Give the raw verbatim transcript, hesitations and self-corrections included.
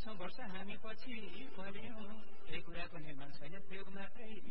वर्ष हामी पछि पर्यौं केही कुराको निर्माण छैन प्रयोग मात्रै